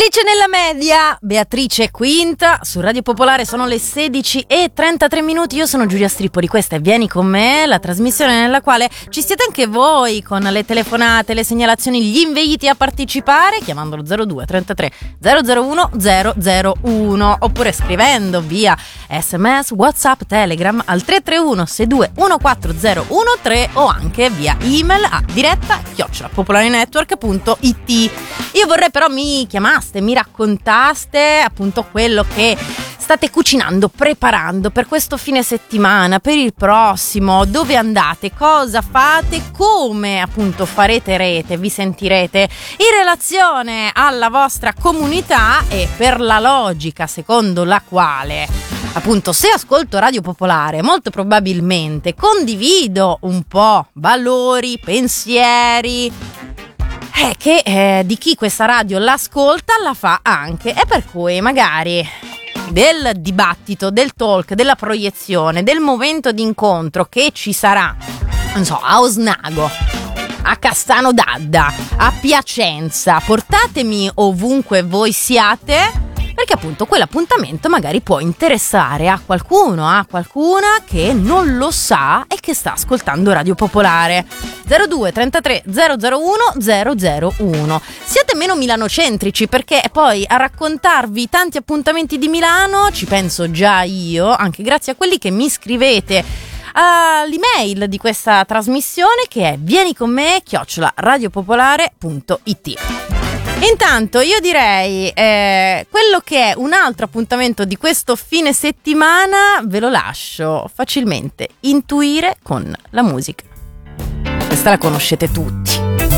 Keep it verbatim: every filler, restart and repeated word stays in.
Felice nella media, Beatrice Quinta, su Radio Popolare sono le sedici e trentatré minuti, io sono Giulia Stripoli, questa è Vieni con me, la trasmissione nella quale ci siete anche voi con le telefonate, le segnalazioni, gli inviti a partecipare, chiamandolo zero due trentatré zero zero uno zero zero uno oppure scrivendo via sms, whatsapp, telegram al tre tre uno sei due uno quattro zero uno tre o anche via email a diretta chiocciola popolarenetwork punto it. Io vorrei però mi chiamaste, mi raccontaste appunto quello che state cucinando, preparando per questo fine settimana, per il prossimo, dove andate, cosa fate, come appunto farete rete, vi sentirete in relazione alla vostra comunità e per la logica secondo la quale appunto se ascolto Radio Popolare molto probabilmente condivido un po' valori, pensieri eh, che eh, di chi questa radio l'ascolta la fa anche, e per cui magari del dibattito, del talk, della proiezione, del momento d'incontro che ci sarà, non so, a Osnago, a Castano d'Adda, a Piacenza, portatemi ovunque voi siate, perché appunto quell'appuntamento magari può interessare a qualcuno, a qualcuna che non lo sa e che sta ascoltando Radio Popolare. zero due trentatré zero zero uno zero zero uno. Siete meno milanocentrici, perché poi a raccontarvi tanti appuntamenti di Milano ci penso già io, anche grazie a quelli che mi scrivete all'email di questa trasmissione, che è vieni con me chiocciola radiopopolare punto it. Intanto io direi eh, quello che è un altro appuntamento di questo fine settimana ve lo lascio facilmente intuire con la musica. Questa la conoscete tutti.